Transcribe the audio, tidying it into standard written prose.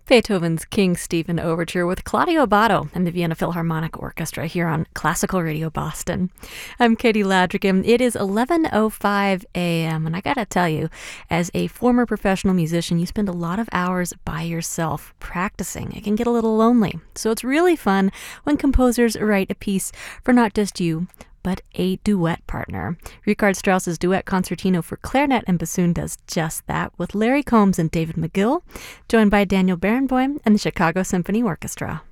Beethoven's King Stephen Overture with Claudio Abbado and the Vienna Philharmonic Orchestra here on Classical Radio Boston. I'm Katie Ladrigan. It is 11:05 a.m. and I gotta tell you, as a former professional musician, you spend a lot of hours by yourself practicing. It can get a little lonely, so it's really fun when composers write a piece for not just you, but a duet partner. Richard Strauss's Duet Concertino for Clarinet and Bassoon does just that, with Larry Combs and David McGill, joined by Daniel Barenboim and the Chicago Symphony Orchestra.